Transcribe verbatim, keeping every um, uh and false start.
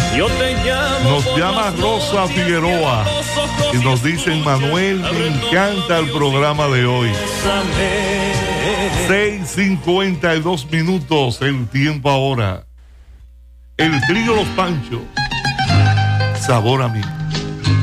Yo te llamo. Nos llama Rosa Figueroa y nos dicen: Manuel, me encanta el programa de hoy. seis cincuenta y dos minutos el tiempo ahora. El trío Los Panchos, sabor a mí.